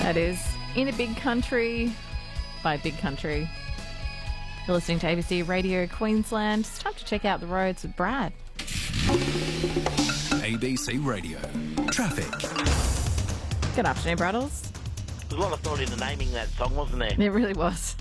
That is In a Big Country by Big Country. You're listening to ABC Radio Queensland. It's time to check out the roads with Brad. ABC Radio. Traffic. Good afternoon, Braddles. There's a lot of thought into naming that song, wasn't there? It really was.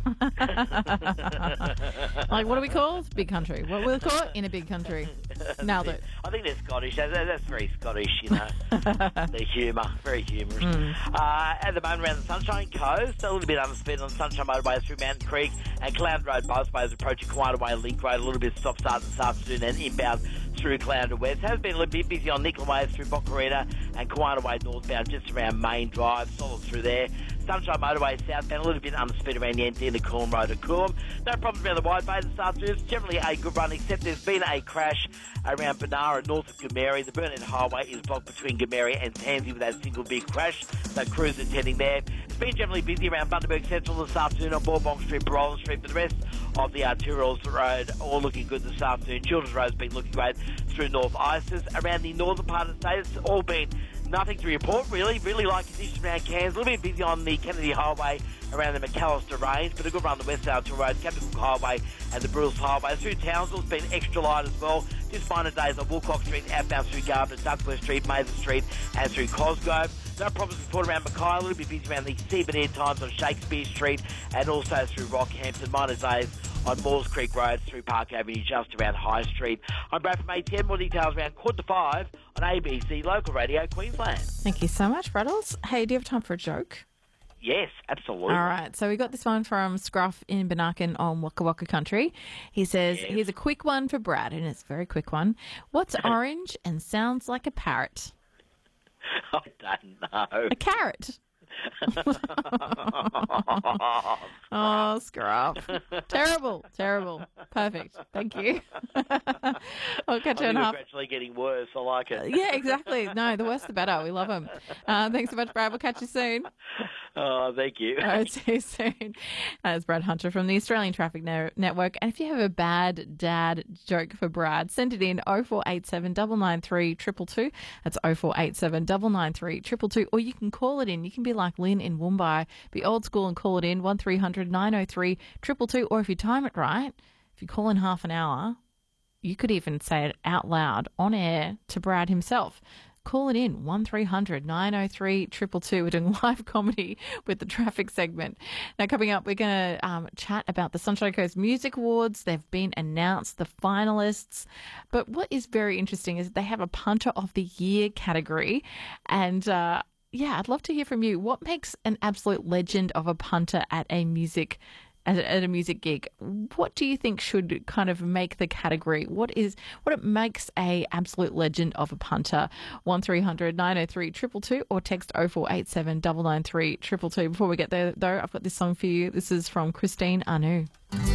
Like, what are we called? Big Country. What will we call it? In a Big Country. Nailed it. I think they're Scottish. That's very Scottish, you know. Their humour, very humorous. At the moment around the Sunshine Coast, a little bit underspeed on Sunshine Motorway through Mountain Creek and Cloud Road Busways approaching Kiwana Way Link Road. A little bit of stop start this afternoon and inbound through Cloud West. Has been a little bit busy on Nicola Way through Bocarina and Kiwana Way northbound just around Main Drive. Solid through there. Sunshine Motorway southbound, a little bit underspeed around the end of Coolum Road at Coolum. No problems around the Wide Bay this afternoon. It's generally a good run, except there's been a crash around Benara north of Gomerri. The Burnett Highway is blocked between Gomerri and Tansy with that single big crash. So crews are tending there. It's been generally busy around Bundaberg Central this afternoon on Bourbon Street, Barolan Street, but the rest of the arterials road all looking good this afternoon. Children's Road's been looking great through North Isis. Around the northern part of the state, it's all been nothing to report, really. Really like conditions around Cairns. A little bit busy on the Kennedy Highway around the McAllister Range, but a good run the West Arterial Road, Captain Cook Highway and the Bruce Highway. Through Townsville's been extra light as well. Just minor days on Woolcock Street, outbound through Gardner, Duckworth Street, Mason Street and through Cosgrove. No problems reported around Mackay. A little bit busy around the CBD times on Shakespeare Street and also through Rockhampton. Minor days on Moores Creek Road through Park Avenue just around High Street. I'm Brad from ATM. More details around 4:45 on ABC Local Radio Queensland. Thank you so much, Braddles. Hey, do you have time for a joke? Yes, absolutely. All right, so we got this one from Scruff in Bannakin on Waka Waka Country. He says, Here's a quick one for Brad, and it's a very quick one. What's orange and sounds like a parrot? I don't know. A carrot. Oh, Scruff. Terrible. Perfect. Thank you. I'll catch you in half. You're actually getting worse. I like it. Yeah, exactly. No, the worse the better. We love them. Thanks so much, Brad. We'll catch you soon. Oh, thank you. All right, see you soon. That's Brad Hunter from the Australian Traffic Network. And if you have a bad dad joke for Brad, send it in 0487 993 222. That's 0487 993 222. Or you can call it in. You can be like Lynn in Woombye. Be old school and call it in 1300 903 222. Or if you time it right, if you call in half an hour, you could even say it out loud on air to Brad himself. Call it in, 1300 903 222. We're doing live comedy with the traffic segment. Now, coming up, we're going to chat about the Sunshine Coast Music Awards. They've been announced, the finalists. But what is very interesting is they have a Punter of the Year category. And, I'd love to hear from you. What makes an absolute legend of a punter at a music gig? What do you think should kind of make the category? What makes a absolute legend of a punter? 1300 903 222 or text 0487 993 222. Before we get there, though, I've got this song for you. This is from Christine Anu.